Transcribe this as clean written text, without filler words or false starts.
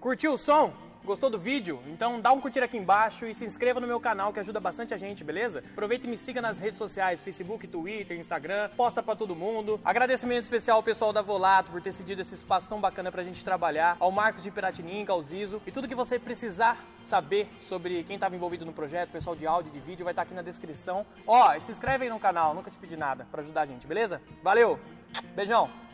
Curtiu o som? Gostou do vídeo? Então dá um curtir aqui embaixo e se inscreva no meu canal que ajuda bastante a gente, beleza? Aproveita e me siga nas redes sociais, Facebook, Twitter, Instagram, posta pra todo mundo. Agradecimento especial ao pessoal da Volato por ter cedido esse espaço tão bacana pra gente trabalhar, ao Marcos de Piratininga, ao Zizo, e tudo que você precisar saber sobre quem estava envolvido no projeto, pessoal de áudio e de vídeo, vai estar aqui na descrição. Ó, e se inscreve aí no canal, nunca te pedi nada pra ajudar a gente, beleza? Valeu, beijão!